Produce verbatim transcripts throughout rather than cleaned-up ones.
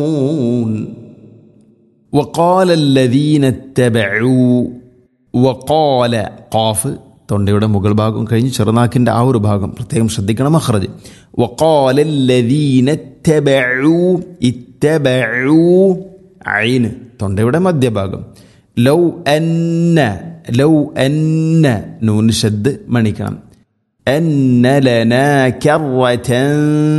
وقال الذين اتبعوا وقال قاف തൊണ്ടയുടെ മുകൾ ഭാഗം കഴിഞ്ഞ് ചെറുനാക്കിൻ്റെ ആ ഒരു ഭാഗം പ്രത്യേകം ശ്രദ്ധിക്കണം. മഖ്റജ് وقال الذين اتبعوا اتبعوا ഐൻ തൊണ്ടയുടെ മധ്യഭാഗം. ലൗ അന്ന ലൗ അന്ന നൂൻ ഷദ് മണിക്കണം. അന്ന ലനാ കറതൻ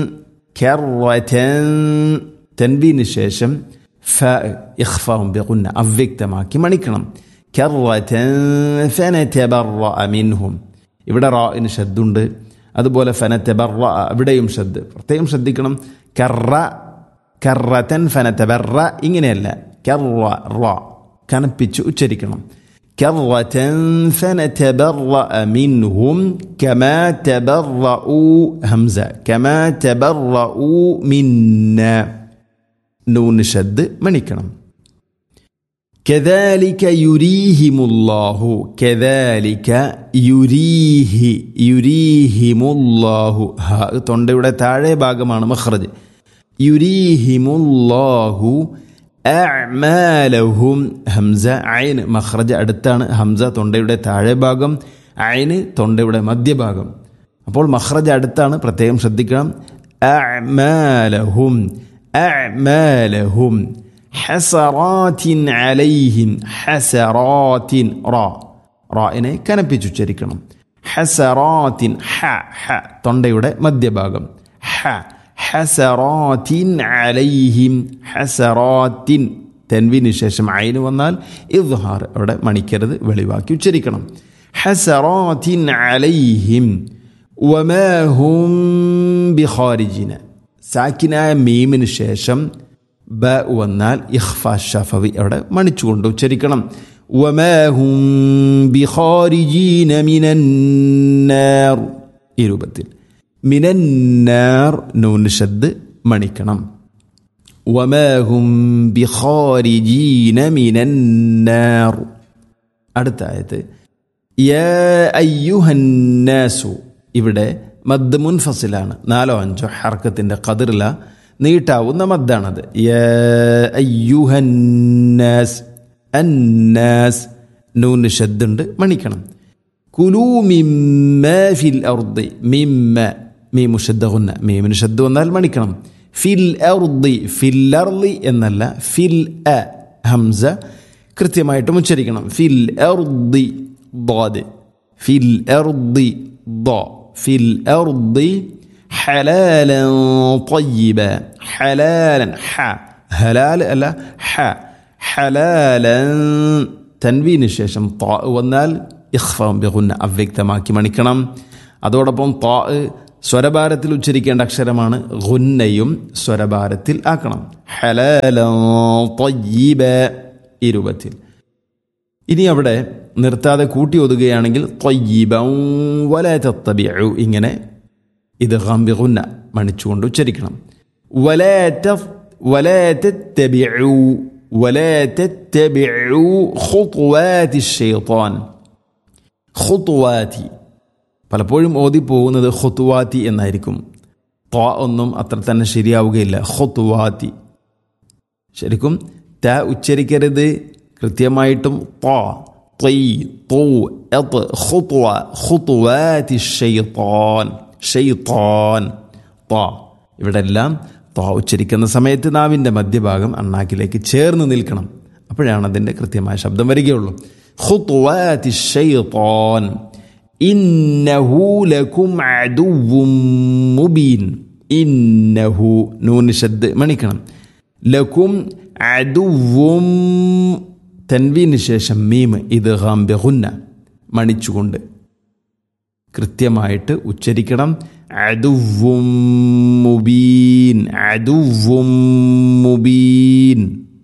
കറതൻ തൻവീന് ശേഷം ഫ ഇഖ്ഫാഉം ബിഗുന്ന അവ്യക്തമാക്കി മണിക്കണം. കറതൻ ഫനതബറഅ മിൻഹും ഇവിടെ റാഇന് ഷദ്ദുണ്ട്. അതുപോലെ ഫനതബറഅ ഇവിടെയും ഷദ് പ്രത്യേകം ശ്രദ്ധിക്കണം. കറ കറതൻ ഫനതബറഅ ഇങ്ങനെയല്ല, കറ റ കനപ്പിച്ച് ഉച്ചരിക്കണം. കറതൻ ഫനതബറഅ മിൻഹും കമാ തബറഉ ഹംസ കമാ തബറഉ മിന്നാ നൂൻ ഷദ് മണിക്കണം. كذلك يريهم الله كذلك يريه يريهم الله ها തൊണ്ടയുടെ താഴെ ഭാഗമാണ് മഖ്റജ്. يريهم الله أعمالهم ഹംസ ഐൻ മഖ്റജ് അടുത്താണ്. ഹംസ തൊണ്ടയുടെ താഴെ ഭാഗം, ഐന് തൊണ്ടയുടെ മധ്യഭാഗം. അപ്പോൾ മഖ്റജ് അടുത്താണ്, പ്രത്യേകം ശ്രദ്ധിക്കണം. أعمالهم أعمالهم ഹസറാത്തിൻ അലൈഹിം ഹസറാത്തിൻ റാ റാഇനെ കനപ്പിച്ചുച്ചരിക്കണം. ഹസറാത്തിൻ ഹ ഹ തൊണ്ടയുടെ മധ്യഭാഗം ഹ ഹസറാത്തിൻ അലൈഹിം ഹസറാത്തിൻ തൻവീന് ശേഷം ഐന് വന്നാൽ ഇദ്ഹാർ അവിടെ മണിക്കരുത്, വെളിവാക്കി ഉച്ചരിക്കണം. ഹസറാത്തിൻ അലൈഹിം വമാ ഹും ബിഖാരിജിന സാക്കിനായ മീമിന് ശേഷം ബ വന്നാൽ ഇഖ്ഫാ ഷഫവി അവിടെ മണിച്ചുകൊണ്ട് ഉച്ചരിക്കണം. വമാ ഹും ബിഖാരിജീന മിനന്നാർ ഈ രൂപത്തിൽ. മിനന്നാർ നൂൻ ഷദ് മണിക്കണം. വമാ ഹും ബിഖാരിജീന മിനന്നാർ. അടുത്ത ആയത്ത് യാ അയ്യുഹന്നാസു ഇവിടെ മദ് മുൻഫസിലാണ്. നാലോ അഞ്ചോ ഹർക്കത്തിൻ്റെ ഖദറില നീട്ടാവുന്ന മദ്ദാണത്. യാ അയ്യുഹന്നാസ് അന്നാസ് നൂൻ ഷദ്ദുണ്ട് മണിക്കണം. കുലൂ മിമ്മാ ഫിൽ അർദി മിമ്മ മീമു ഷദ്ദ ഗുന്ന മീമിന് ഷദ്ദ് വന്നാൽ മണിക്കണം. ഫിൽ അർദി ഫിൽ അർദി എന്നല്ല, ഫിൽ അ ഹംസ കൃത്യമായിട്ടും ഉച്ചരിക്കണം. ഫിൽ അർദി ضاد ഫിൽ അർദി ض ഫിൽ അർദി حلالا طيبا حلالا ح ഹലാൽ അല്ല ഹ ഹലാലാ തൻവീന് ശേഷം താ വന്നാൽ ഇഖ്ഫാഉം ബിഗുന്ന അവ്യക്തമാക്കി മണിക്കണം. അതോടൊപ്പം താ സ്വരഭാരത്തിൽ ഉച്ചരിക്കേണ്ട അക്ഷരമാണ്. ഗുന്നയും സ്വരഭാരത്തിൽ ആക്കണം. ഹലാലാ തയ്യിബ ഈ രൂപത്തിൽ. ഇനി അവിടെ നിർത്താതെ കൂട്ടി ഒതുകയാണെങ്കിൽ തയ്യിബൻ വലാ തത്തബിഉ ഇങ്ങനെ ഇദ്ഗാം ബിഗുന്ന മണിച്ചുകൊണ്ട് ഉച്ചരിക്കണം. വലാ തഫ് വലാ തത്തബിഉ വലാ തത്തബിഉ ഖുത്വാതി ശൈത്താൻ. ഖുത്വാതി പലപ്പോഴും ഓതി പോകുന്നത് ഖുത്വാതി എന്നായിരിക്കും. ത ഒന്നും അത്ര തന്നെ ശരിയാവുകയില്ല. ഖുത്വാതി ശരിക്കും ത ഉച്ചരിക്കരുത്. കൃത്യമായിട്ടും ത ത്വ തു അത് ഖുത്വ ഖുത്വാതി ശൈത്താൻ ഷെയ്ത്താൻ ത ഇവിടെ എല്ലാം ത ഉച്ചരിക്കുന്ന സമയത്ത് നാവിൻ്റെ മധ്യഭാഗം അണ്ണാക്കിലേക്ക് ചേർന്ന് നിൽക്കണം. അപ്പോഴാണ് അതിൻ്റെ കൃത്യമായ ശബ്ദം വരികയുള്ളൂ. ഖുത്വാതി ശൈത്താൻ ഇന്നഹു ലകും അദുവ്വും മുബീൻ. ഇന്നഹു നൂൻ ഷദ് മണിക്കണം. ലകും അദുവ്വും തൻവീന് ശേഷം മീം ഇദ്ഗാം ബിഗുന്ന മണിച്ചുകൊണ്ട് കൃത്യമായിട്ട് ഉച്ചരിക്കണം. അദുവ്വും മുബീൻ അദുവ്വും മുബീൻ.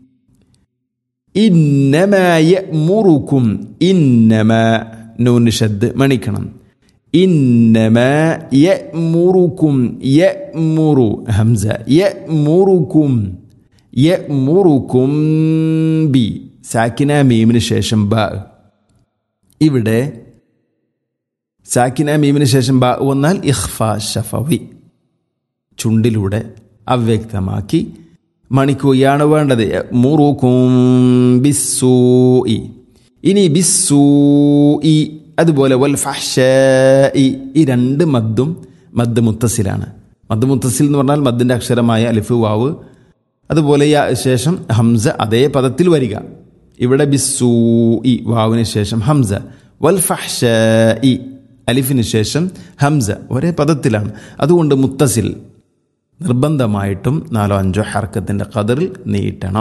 ഇന്നമാ യഅ്മുറുക്കും ഇന്നമാ നൂൻ ഷദ് മണിക്കണം. ഇന്നമാ യഅ്മുറുക്കും യഅ്മുറു ഹംസ യഅ്മുറുക്കും യഅ്മുറുക്കും ബി സാക്കിന മീമിന് ശേഷം ബ. ഇവിടെ സാക്കിന മീമിന് ശേഷം ബ വന്നാൽ ഇഖ്ഫാ ഷഫവി ചുണ്ടിലൂടെ അവ്യക്തമാക്കി മണിക്കുകയാണ് വേണ്ടത്. യഅ്മുറുകും ബിസ്സൂഇ. ഇനി ബിസ്സൂഇ അതുപോലെ വൽ ഫഹ്ശാഇ, ഈ രണ്ട് മദ്ദും മദ് മുത്തസിലാണ്. മദ് മുത്തസിൽ എന്ന് പറഞ്ഞാൽ മദ്ദിൻ്റെ അക്ഷരമായ അലിഫ് വാവ് അതുപോലെ യാ ശേഷം ഹംസ അതേ പദത്തിൽ വരിക. ഇവിടെ ബിസ്സൂഇ വാവിന് ശേഷം ഹംസ, വൽ ഫഹ്ശാഇ അലിഫിന് ശേഷം ഹംസ ഒരേ പദത്തിലാണ്. അതുകൊണ്ട് മുത്തസിൽ നിർബന്ധമായിട്ടും നാലോ അഞ്ചോ ഹർക്കത്തിൻ്റെ ഖദറിൽ നീട്ടണം.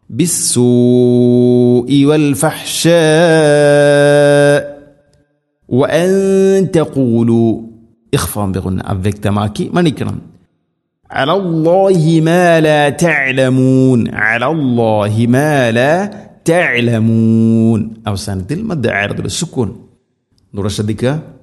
ബിസ്സൂഇ വൽ ഫഹ്ശാ വഅൻ തഖൂലു ഇഖ്ഫാം ബിഗുന്ന, അവ്യക്തമാക്കി മണിക്കണം. അലല്ലാഹി മാ ലാ തഅലമൂൻ, അലല്ലാഹി മാ ലാ തഅലമൂൻ. അവസാനത്തിൽ മദ് ആരിദ് ബിസ്സുക്കൂൻ. നൂറ ശ്രദ്ധിക്കുക.